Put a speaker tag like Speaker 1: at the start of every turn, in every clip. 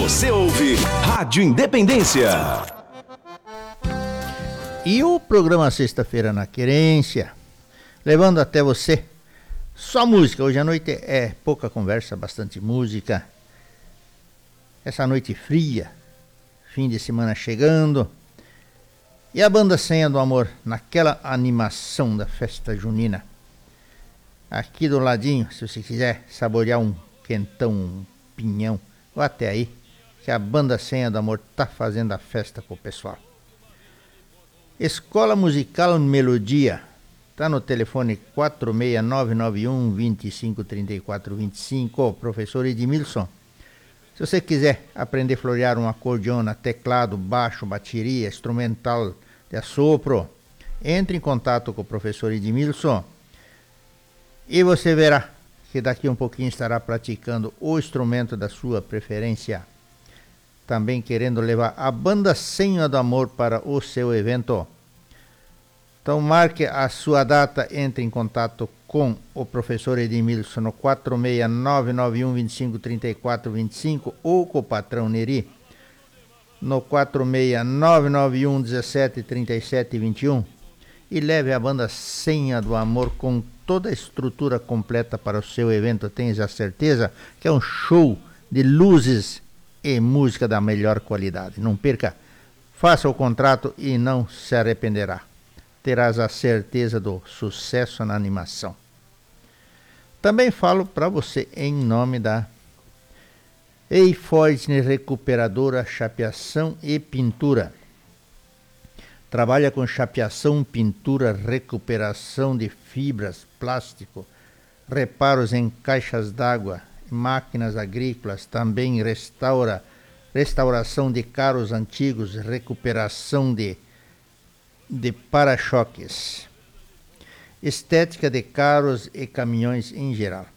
Speaker 1: Você ouve Rádio Independência.
Speaker 2: E o programa Sexta-feira na Querência, levando até você só música. Hoje à noite é pouca conversa, bastante música. Essa noite fria, fim de semana chegando. E a banda Senha do Amor, naquela animação da festa junina. Aqui do ladinho, se você quiser saborear um quentão, um pinhão, ou até aí, que a banda Senha do Amor tá fazendo a festa com o pessoal. Escola Musical Melodia, tá no telefone 46991 253425, professor Edmilson. Se você quiser aprender a florear um acordeona, teclado, baixo, bateria, instrumental de assopro, entre em contato com o professor Edmilson e você verá que daqui um pouquinho estará praticando o instrumento da sua preferência. Também querendo levar a banda Senha do Amor para o seu evento. Então marque a sua data, entre em contato com o professor Edmilson no 46991 253425 ou com o patrão Neri no 46991 173721 e leve a banda Senha do Amor com toda a estrutura completa para o seu evento. Tenha a certeza que é um show de luzes e música da melhor qualidade. Não perca, faça o contrato e não se arrependerá. Terás a certeza do sucesso na animação. Também falo para você em nome da Eifortner Recuperadora, Chapeação e Pintura. Trabalha com chapeação, pintura, recuperação de fibras, plástico, reparos em caixas d'água, máquinas agrícolas, também restauração de carros antigos, recuperação de para-choques, estética de carros e caminhões em geral.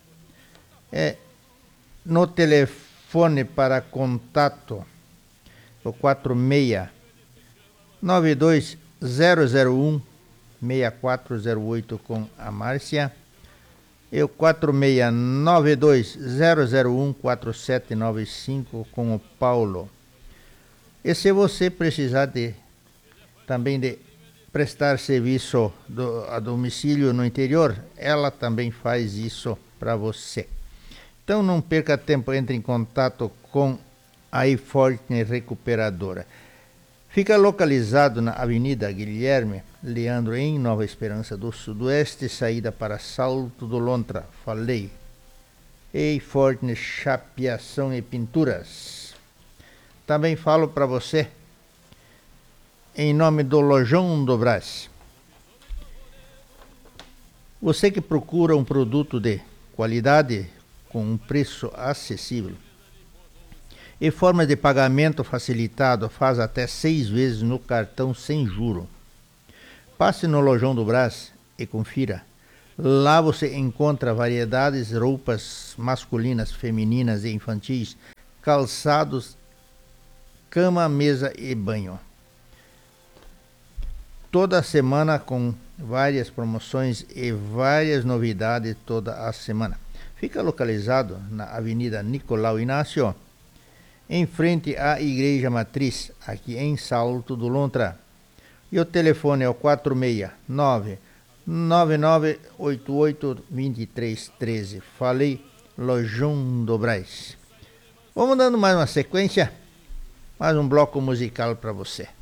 Speaker 2: No telefone para contato, o 4692001 6408 com a Márcia e o 4692001 4795 com o Paulo. E se você precisar também de prestar serviço a domicílio no interior, ela também faz isso para você. Então não perca tempo, entre em contato com a Eifortner Recuperadora. Fica localizado na Avenida Guilherme Leandro, em Nova Esperança do Sudoeste, saída para Salto do Lontra. Falei. Eifortner Chapeação e Pinturas. Também falo para você em nome do Lojão do Brás. Você que procura um produto de qualidade com um preço acessível e forma de pagamento facilitado, faz até 6 vezes no cartão sem juro. Passe no Lojão do Brás e confira. Lá você encontra variedades de roupas masculinas, femininas e infantis, calçados, cama, mesa e banho. Toda semana com várias promoções e várias novidades toda a semana. Fica localizado na Avenida Nicolau Inácio, em frente à Igreja Matriz, aqui em Salto do Lontra. E o telefone é o 469-9988-2313. Falei, Lojão do Brás. Vamos dando mais uma sequência, mais um bloco musical para você.